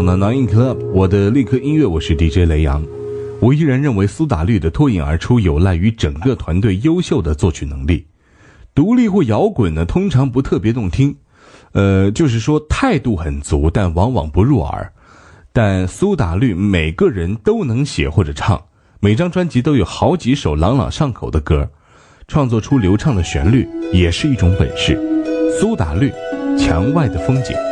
到呢 Nine Club 我的立刻音乐，我是 DJ 雷阳。我依然认为苏打绿的脱颖而出有赖于整个团队优秀的作曲能力。独立或摇滚呢，通常不特别动听，就是说态度很足，但往往不入耳。但苏打绿每个人都能写或者唱，每张专辑都有好几首朗朗上口的歌，创作出流畅的旋律也是一种本事。苏打绿，墙外的风景。